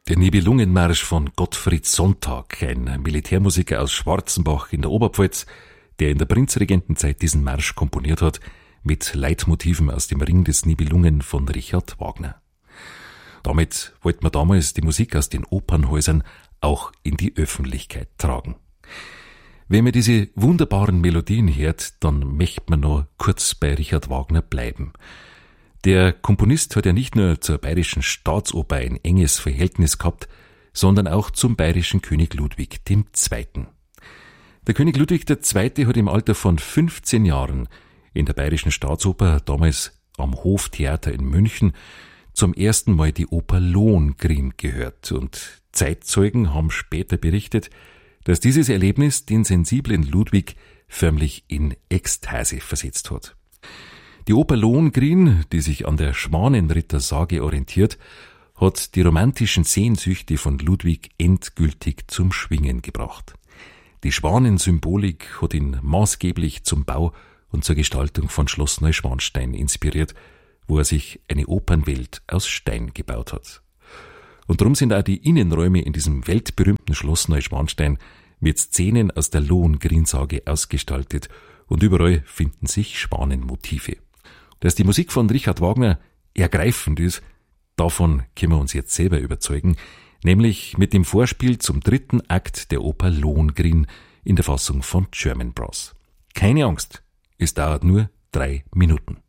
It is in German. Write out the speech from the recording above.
Der Nibelungenmarsch von Gottfried Sonntag, ein Militärmusiker aus Schwarzenbach in der Oberpfalz, der in der Prinzregentenzeit diesen Marsch komponiert hat, mit Leitmotiven aus dem Ring des Nibelungen von Richard Wagner. Damit wollte man damals die Musik aus den Opernhäusern auch in die Öffentlichkeit tragen. Wenn man diese wunderbaren Melodien hört, dann möchte man noch kurz bei Richard Wagner bleiben. Der Komponist hat ja nicht nur zur Bayerischen Staatsoper ein enges Verhältnis gehabt, sondern auch zum bayerischen König Ludwig II. Der König Ludwig II. Hat im Alter von 15 Jahren in der Bayerischen Staatsoper, damals am Hoftheater in München, zum ersten Mal die Oper Lohengrin gehört, und Zeitzeugen haben später berichtet, dass dieses Erlebnis den sensiblen Ludwig förmlich in Ekstase versetzt hat. Die Oper Lohengrin, die sich an der Schwanenritter-Sage orientiert, hat die romantischen Sehnsüchte von Ludwig endgültig zum Schwingen gebracht. Die Schwanensymbolik hat ihn maßgeblich zum Bau und zur Gestaltung von Schloss Neuschwanstein inspiriert, wo er sich eine Opernwelt aus Stein gebaut hat. Und darum sind auch die Innenräume in diesem weltberühmten Schloss Neuschwanstein mit Szenen aus der Lohengrin-Sage ausgestaltet, und überall finden sich Schwanenmotive. Dass die Musik von Richard Wagner ergreifend ist, davon können wir uns jetzt selber überzeugen, nämlich mit dem Vorspiel zum 3. Akt der Oper Lohengrin in der Fassung von German Brass. Keine Angst, es dauert nur 3 Minuten.